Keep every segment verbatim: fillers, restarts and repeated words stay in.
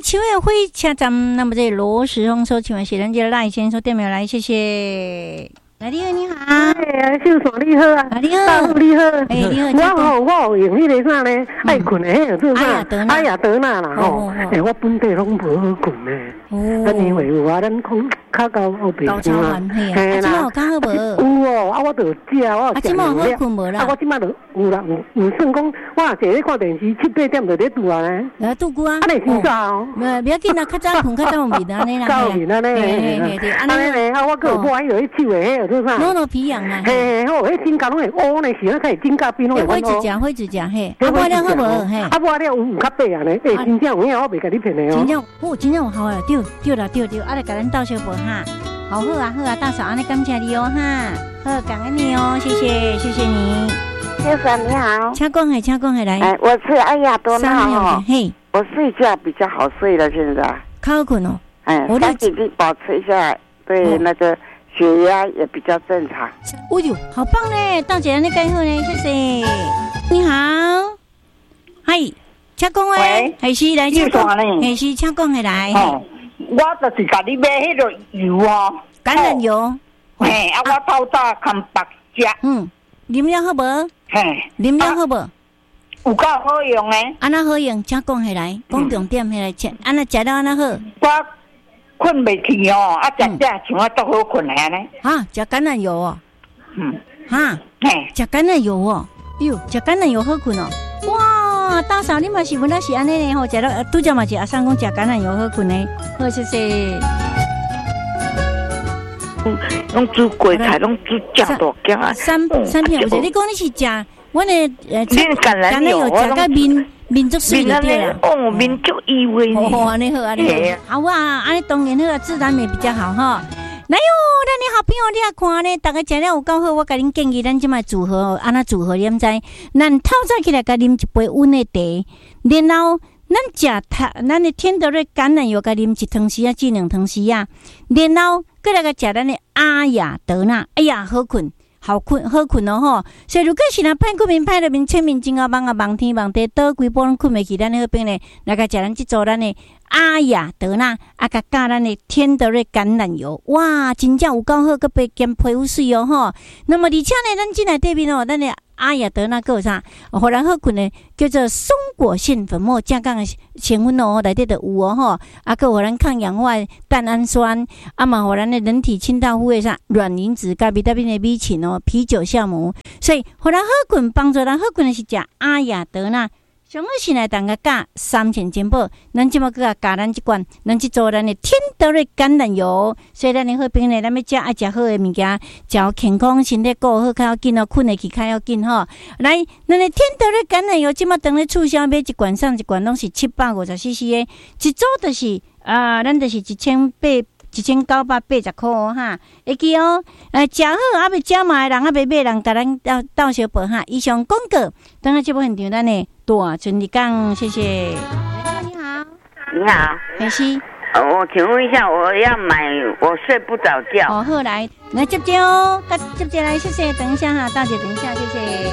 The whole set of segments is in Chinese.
请问火车站，那么这罗时峰说，请问是人家赖先生电话来，谢谢。来，你好，你好。 哎，秀爽你好啊！ 你好， 大夫你好。 哎，你好。我吼，我有用迄个啥呢？爱困的，迄个做啥？哎呀，德纳啦吼。哎，我本地拢无好困的。哦。啊，因为有啊，咱讲较到后边啊。 嘿啦。啊，今有较好无？ 有哦，啊，我就食，我啊，今好好困无啦？ 啊，我今麦就有啦，有有算讲，我也坐咧看电视，七八点就咧拄啊咧。 来拄久啊？ 啊，你先早哦。 没，不要紧啦，较早困，较早有眠安尼啦。 较有眠安尼。嘿嘿嘿，安尼咧，啊，我个有买迄个手的，迄个做啥？ 攞攞皮痒啦。 嘿嘿，好，迄指甲拢会乌呢，是啊，开指甲边拢会乌。 会一只，会一只嘿。啊，买了好无？嘿。 啊，买了有有较白啊呢，诶，真正有影，我袂甲你骗的哦。 真正，哦，真正有效啊，对对啦，对对，啊，来甲咱倒小杯哈。好好啊，好啊，大嫂，安尼感谢你哦哈，好，感恩你哦，谢谢，谢谢你。 先生你好， 请讲嘿，请讲嘿来。 哎，我是哎呀多纳哦， 嘿， 我睡觉比较好睡了，现在。 较好困哦。 哎，赶紧地保持一下，对那个血压也比较正常。 哦呦，好棒嘞！大姐，你介好呢，谢谢。你好，嗨，请讲诶，还是来请讲，还是请讲嘿来。 我就是甲你买迄个油哦， 橄榄油。 嘿，啊，我透早看白食。 嗯，啉了好无？ 嘿， 啉了好无？ 有够好用诶。 安那好用？请讲下来，讲重点下来，吃安那食了安那好。 我困袂去哦，啊，食食像我足好困安尼。 哈，食橄榄油哦。 嗯。 哈。 嘿。 食橄榄油哦。哟，食橄榄油好困哦。哇，大嫂，你嘛是本来是安尼呢吼，食了拄则嘛是阿桑讲食橄榄油好困呢。好，谢谢。 拢煮过菜，拢煮食大姜啊。 三三片，有者你讲你是食，我呢呃， 橄榄油食个面面足水就对了。 哦，面足异味呢。 哦，安尼好，安尼好。好啊，安尼当然好，自然面比较好哈。来哟，咱的好朋友你也看呢，大家食了有够好，我甲恁建议，咱即摆组合，安那组合你毋知？咱透早起来甲啉一杯温的茶，然后咱食它，咱的天德瑞橄榄油甲啉一汤匙啊，至两汤匙啊，然后过来甲食咱的阿雅德纳，哎呀，好困。好困好困哦吼，所以如果是若歹困眠歹入面，侧面真啊梦啊梦天梦地，倒规波拢困袂去，咱迄边咧来甲食咱即组咱的阿雅德纳，啊甲加咱的天德瑞橄榄油，哇，真正有够好，佮白兼皮肤水哦吼。那么而且呢，咱即内底面哦，咱的阿雅德纳佮有啥？互人好困的叫做松果腺粉末，正讲的成分哦，内底就有哦吼，啊佮互咱抗氧化蛋氨酸，啊嘛互咱的人体清道夫的啥卵磷脂甲维他命的 B 群哦，啤酒酵母，所以互人好困，帮助人好困的是食阿雅德纳。上好是来当个加三千金宝，咱即马搁加咱即罐，咱即做咱的天德瑞橄榄油，所以咱的好朋友咱要食爱食好的物件，食健康身体顾好较要紧哦，困得去较要紧吼。来，咱的天德瑞橄榄油即马当咧促销，买一罐送一罐，拢是七百五十 C C 的，一组就是啊，咱就是一千八。一千九百八十块哦哈，会记哦。呃，食好啊，未食嘛的人啊，未买人，甲咱倒倒小杯哈。以上广告，等下这部现场咱的大春丽讲，谢谢。你好， 你好， 海西。 呃，我请问一下，我要买，我睡不着觉。 哦，好来，来接接哦，接接来，谢谢。等一下哈，大姐，等一下，谢谢。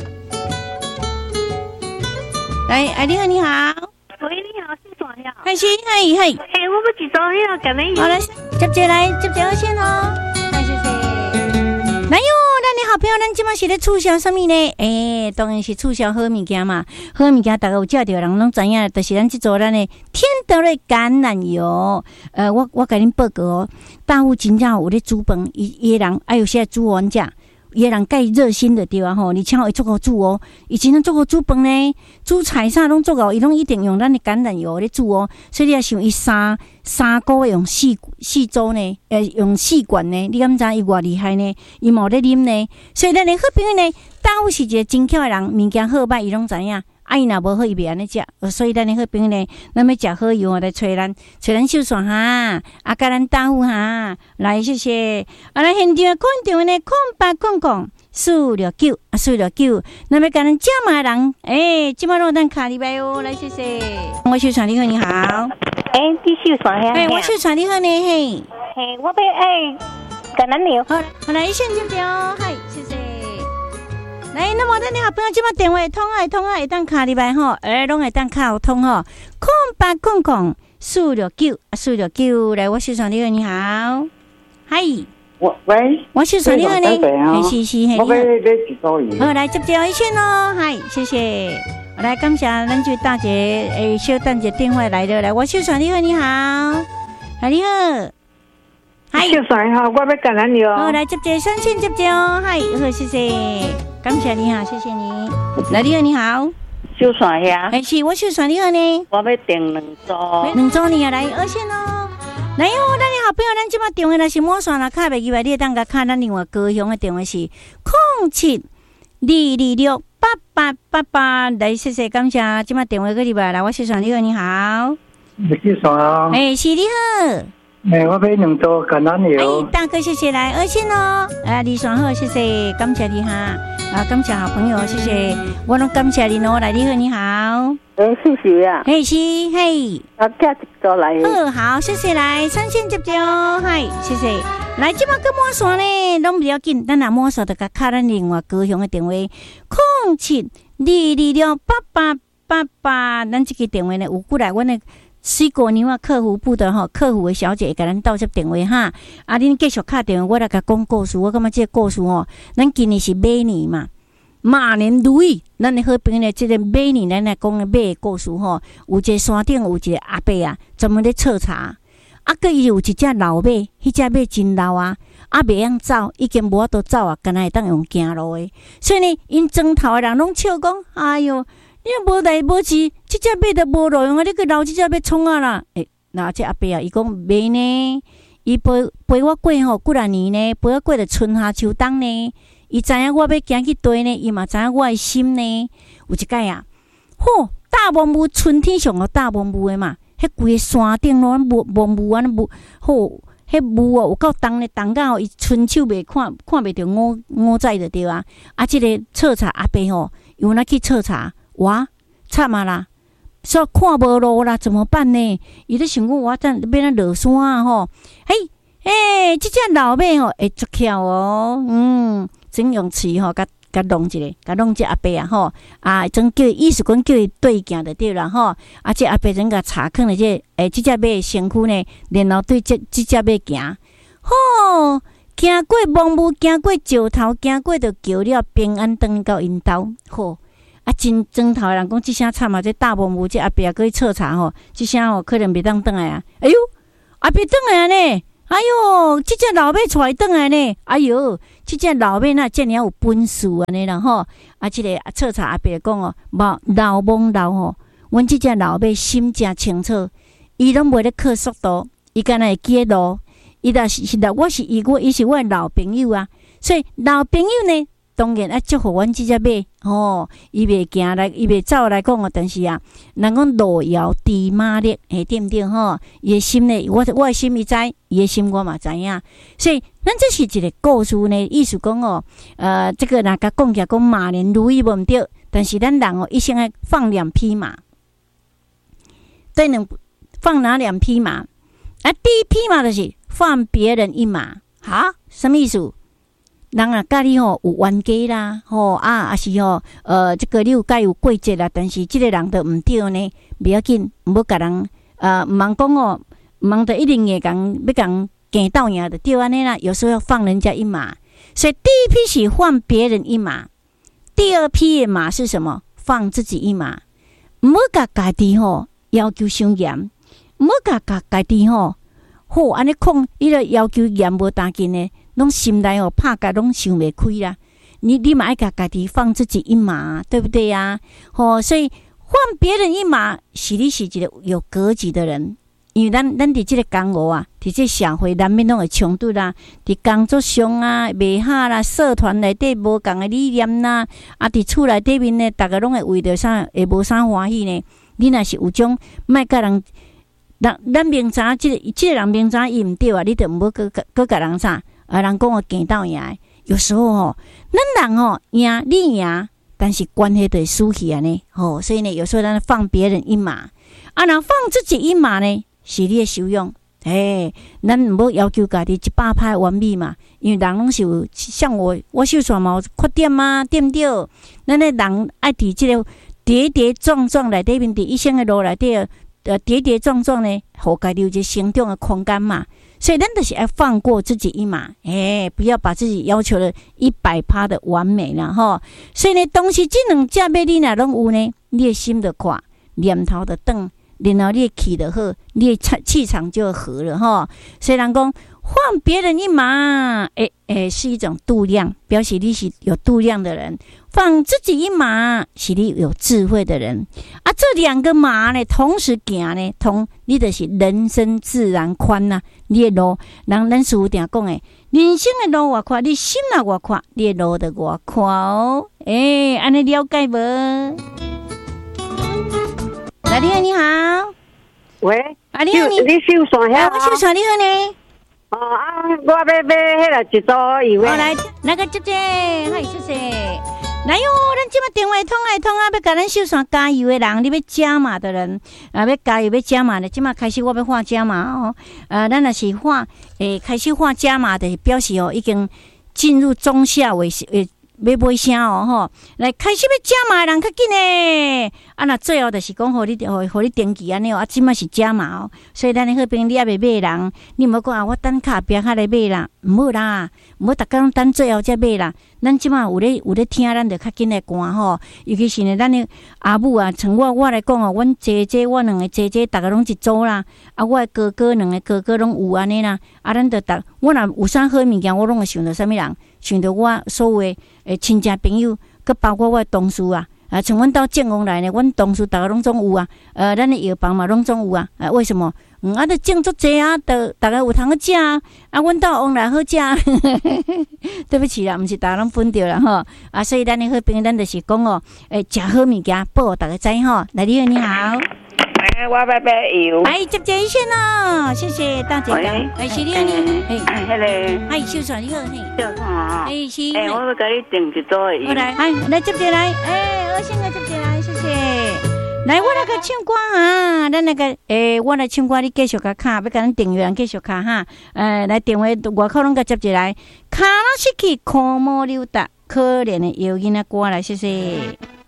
来，哎，你好，你好。 喂，你好，是爽呀。 海西，嗨嗨。 哎，我不知道呀，赶紧。 好来，接接来，接接二线哦。来，谢谢。来哟，咱的好朋友，咱今麦是咧促销什么呢？诶、欸，当然是促销好物件嘛。好物件，大家有食着人拢知影，就是咱即做咱的天德瑞橄榄油。呃，我我甲恁报告哦，大户真正有咧煮饭，伊伊个人，哎有些煮完食。伊个人介热心的对啊吼，而且会做好煮哦，伊真正做好煮饭呢，煮菜啥拢做好，伊拢一定用咱的橄榄油咧煮哦。所以你也想伊三三个月用四四周呢，呃，用四罐呢，你敢知伊偌厉害呢？伊冇咧啉呢，所以咱的好朋友呢，大有是一个真巧的人，物件好歹伊拢知影。啊，伊若无好，伊袂安尼食，所以咱的好朋友呢，咱要食好油来找咱，找咱秀爽哈，啊，甲咱大户哈，来谢谢。啊，来现场的看场呢，空八空空四六九啊，四六九，那么甲咱加码人，诶，即马落咱卡里拜哦，来谢谢。我秀爽你好，你好。 诶，你秀爽呀？ 诶，我秀爽你好呢，嘿。 嘿，我要爱橄榄油。 好，好来一线接标，嗨，谢谢。来，那么咱的好朋友即马电话通啊通啊，会当卡里拜吼，诶，拢会当卡有通吼，空八空空四六九四六九，来，我是传你好，你好，嗨， 我喂， 我是传你好呢，是是是， 我要要几多鱼？ 好，来接接一线哦，嗨，谢谢。来，感谢咱这大姐诶，小蛋姐电话来了，来，我秀爽你好，你好，啊你好，嗨， 秀爽你好，我要感恩你哦。 好，来接接三线接接哦，嗨，好，谢谢，感谢你好，谢谢你，来你好，你好， 秀爽呀， 哎是，我秀爽你好呢， 我要订两组， 两组你啊，来二线哦，来哟，咱的好朋友，咱即马电话若是满线啦，卡袂记来，你当甲卡咱另外高雄的电话是零七二二六。八八八八，来谢谢感谢，今麦电话过嚟吧，来我是爽你好，你好， 你是爽， 哎是你好， 哎我俾两组橄榄油， 哎大哥谢谢来二线哦，啊你爽好谢谢，感谢你哈，啊感谢好朋友谢谢，我拢感谢你哦，来你好你好， 哎是谁啊？ 嘿是嘿， 啊嫁一组来， 嗯好谢谢来三线接接哦，嗨谢谢。来，即马个满线呢，拢不要紧，咱若满线就甲卡咱另外高雄的电话，零七二二六八八八八，咱这个电话呢有过来，阮的水果牛啊客服部的吼，客服的小姐甲咱倒接电话哈，啊，恁继续打电话，我来甲讲故事，我感觉这个故事吼，咱今年是马年嘛，马年如意，咱的好朋友呢，这个马年咱来讲的马的故事吼，有一个山顶有一个阿伯啊，专门咧测茶。啊，佮伊有一只老马，迄只马真老啊，啊袂晓走，已经无法度走啊，干那会当用行路诶。所以呢，因庄头诶人拢笑讲：哎哟，你若无来无去，即只马都无路用啊！你去留即只马创啊啦！诶、欸，那这阿伯啊，伊讲袂呢，伊陪陪我过吼几啊年呢，陪我过着春夏秋冬呢。伊知影我要行去地呢，伊嘛知影我诶心呢。有一摆啊，吼大蒙雾，春天上个大蒙雾诶嘛。迄规个山顶咯，雾蒙雾啊，雾好，迄雾哦有够重咧，重到伊伸手袂看看袂着五五仔就对啊！啊，即、這个测查阿伯吼，有哪去测查？哇，惨啊啦！说看无路啦，怎么办呢？伊咧想讲我怎要咱落山啊吼？嘿，诶，即只老马吼会足巧哦，嗯，真用喙吼，甲甲弄一个，甲弄只阿伯啊吼，啊，真叫意思讲叫伊对行就对啦吼，啊，这阿伯真甲查坑咧这，诶，即只马的身躯呢，然后对这即只马行，吼，行过蒙雾，行过石头，行过着桥了，平安登到因兜，吼。啊，真庄头的人讲，即声惨啊！这大蒙雾，这阿伯搁去测查吼，即声吼可能袂当转来啊！哎哟，阿伯转来呢！哎哟，即只老马带伊转来呢！哎哟，即只老马那遮尔有本事安尼啦吼！啊，即、這個测查阿伯讲哦，冇老懵老吼，阮即只老马心真清楚，伊拢袂咧靠速度，伊敢若会记路，伊若是是啦，我是伊我伊是我的老朋友啊，所以老朋友呢。当然啊，祝福阮即只马吼，伊袂行来，伊袂走来讲哦。但是啊，人讲路遥知马力，嘿，对毋对吼？伊的心呢，我我的心伊知，伊的心我嘛知影。所以，咱这是一个故事呢，意思讲哦，呃，这个若甲讲起来讲马年如意无毋对，但是咱人哦，一生爱放两匹马，对能放哪两匹马？啊，第一匹马就是放别人一马，哈，什么意思？人啊，甲你吼有冤家啦，吼啊，也是吼，呃，这个你有甲有过节啦，但是这个人都毋对呢，不要紧，毋好甲人，呃，毋通讲哦，毋通得一定会讲要讲行斗赢的对安尼啦，有时候要放人家一马，所以第一批是放别人一马，第二批的马是什么？放自己一马，毋好甲家己吼要求伤严，毋好甲家家己吼，好安尼控，伊个要求严无打紧呢。拢心内哦，拍甲拢想袂开啦。你你嘛爱甲家己放自己一马，对不对呀、啊？吼，所以放别人一马，是你是一个有格局的人。因为咱咱伫即个江湖啊，伫即社会难免拢会冲突啦，伫工作上啊、卖下啦、社团内底无共的理念啦，啊，伫厝内底面呢，逐个拢会为着啥会无啥欢喜呢？你若是有种莫甲人，咱咱明知即、这个即、这个人明知伊毋对啊，你着毋好搁搁甲人啥？啊，人讲我行斗赢，有时候吼，咱人吼赢你赢，但是关系就会输去安尼吼，所以呢，有时候咱放别人一马，啊，若放自己一马呢，是你的修养。嘿，咱毋好要求家己一百趴完美嘛，因为人拢是有像我，我秀耍嘛有缺点啊，对毋对？咱的人爱伫即个跌跌撞撞内底面，伫一生的路内底呃跌跌撞撞呢，互家己有一个成长的空间嘛。所以咱就是要放过自己一马，哎，不要把自己要求了一百趴的完美了哈。所以呢，东西这两只要你若拢有呢，你的心就快，念头就转，然后你的气就好，你的气场就合了哈。所以人讲放别人一马，哎哎，是一种度量，表示你是有度量的人；放自己一马，是你有智慧的人。啊，这两个马呢，同时行呢，同你就是人生自然宽呐、啊。你的路，人咱师父定讲诶，人生的路偌宽，你心也偌宽，你的路就偌宽哦。诶、欸，安尼了解无？来，你好，你好。 喂， 啊，你好，你你秀山遐、 啊？我秀山，你好呢？ 哦啊，我要买迄个一组以为。 哦，来，那个姐姐，嗨，谢谢。来哟，咱即马电话通来通啊，要甲咱秀山加油的人，你要加码的人，啊，要加油要加码的，即马开始我要画加码哦。呃，咱若是画，诶、欸，开始画加码的，表示哦，已经进入中下尾诶。要买啥哦吼？来开始要加码的人较紧诶！啊，那最后就是讲，互你互互你登记安尼哦。啊，即马是加码哦，所以咱的好朋友你也未买人，你莫讲啊，我等卡边较来买啦，毋好啦，毋好逐工拢等最后才买啦。咱即马有咧有咧听，咱就较紧来赶吼。尤其是呢，咱的阿母啊，像我我来讲哦，阮姐姐我两个姐姐，逐个拢一组啦。啊，我的哥哥两个哥哥拢有安尼啦。啊，咱就逐我若有啥好物件，我拢会想到啥物人，想到我所有的。诶，亲戚朋友，佮包括我的同事啊，啊，像阮到建工来呢，阮同事逐个拢总有啊，呃，咱的药房嘛拢总有啊，啊，为什么？嗯，啊，都种足济啊，都逐个有通去食啊，啊，阮到往来好食，对不起啦，毋是逐个拢分着啦吼，啊，所以咱的好朋友，咱就是讲哦，诶，食好物件，报互逐个知吼。来，你好，你好。 哎，我要买油。 哎，接接一线咯，谢谢大姐。哎，是你呢？哎， 迄个， 哎，秀传你好，嘿。 秀传啊。 哎，是。 哎，我要给你订一组油。 好来，哎，来接接来，哎，我先来接接来，谢谢。来，我来个唱歌哈，咱那个，诶，我来唱歌，你继续甲卡，要甲咱订阅人继续卡哈。呃，来电话外口拢甲接接来，卡拉失去，科莫溜达，可怜的摇囡仔歌来，谢谢。